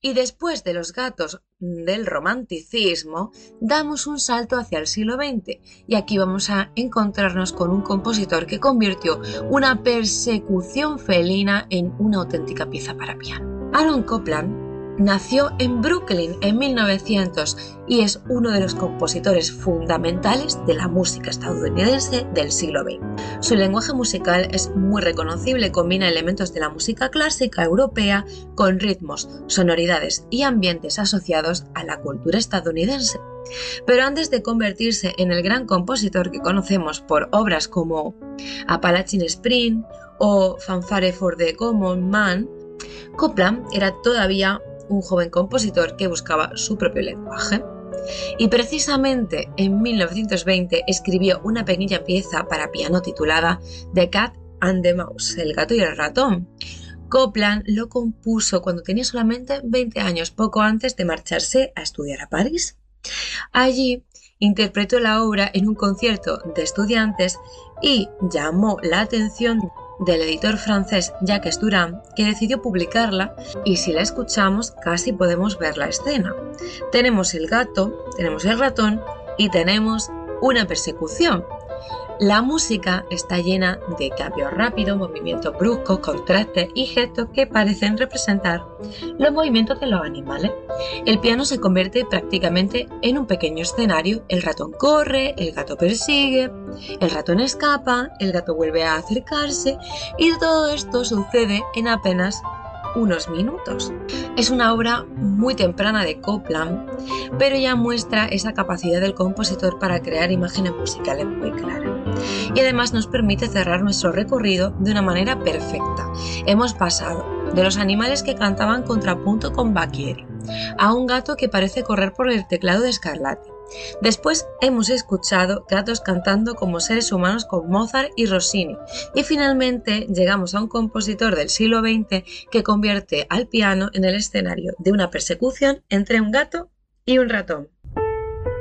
Y después de los gatos del romanticismo, damos un salto hacia el siglo XX y aquí vamos a encontrarnos con un compositor que convirtió una persecución felina en una auténtica pieza para piano. Aaron Copland nació en Brooklyn en 1900 y es uno de los compositores fundamentales de la música estadounidense del siglo XX. Su lenguaje musical es muy reconocible, combina elementos de la música clásica europea con ritmos, sonoridades y ambientes asociados a la cultura estadounidense. Pero antes de convertirse en el gran compositor que conocemos por obras como Appalachian Spring o Fanfare for the Common Man, Copland era todavía un joven compositor que buscaba su propio lenguaje. Y precisamente en 1920 escribió una pequeña pieza para piano titulada The Cat and the Mouse, el gato y el ratón. Copland lo compuso cuando tenía solamente 20 años, poco antes de marcharse a estudiar a París. Allí interpretó la obra en un concierto de estudiantes y llamó la atención del editor francés Jacques Durand, que decidió publicarla, y si la escuchamos casi podemos ver la escena. Tenemos el gato, tenemos el ratón y tenemos una persecución. La música está llena de cambios rápidos, movimientos bruscos, contrastes y gestos que parecen representar los movimientos de los animales. El piano se convierte prácticamente en un pequeño escenario. El ratón corre, el gato persigue, el ratón escapa, el gato vuelve a acercarse y todo esto sucede en apenas unos minutos. Es una obra muy temprana de Copland, pero ya muestra esa capacidad del compositor para crear imágenes musicales muy claras. Y además nos permite cerrar nuestro recorrido de una manera perfecta. Hemos pasado de los animales que cantaban contrapunto con Bacchieri a un gato que parece correr por el teclado de Scarlatti. Después hemos escuchado gatos cantando como seres humanos con Mozart y Rossini. Y finalmente llegamos a un compositor del siglo XX que convierte al piano en el escenario de una persecución entre un gato y un ratón.